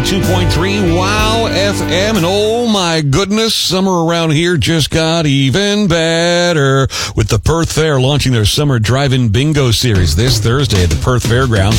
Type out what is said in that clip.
92.3 Wow FM. And oh my goodness, summer around here just got even better with the Perth Fair launching their summer drive-in bingo series this Thursday at the Perth Fairgrounds.